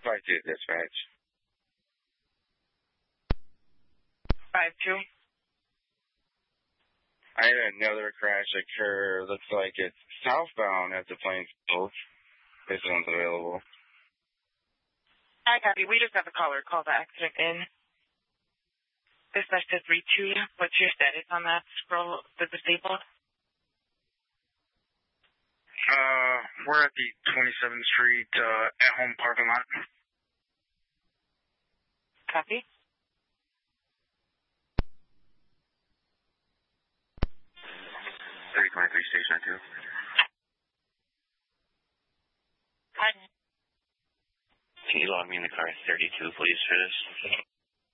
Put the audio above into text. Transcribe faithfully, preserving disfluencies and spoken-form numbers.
five two dispatch. five two. I had another crash occur. Looks like it's southbound at the Plainsville. This one's available. I copy. We just have a caller call the accident in. Dispatch to three two. What's your status on that scroll, the disabled? Uh, we're at the twenty-seventh Street uh, at-home parking lot. Copy. thirty twenty-three, station two. Hi. Can you log me in the car thirty-two, please, for this?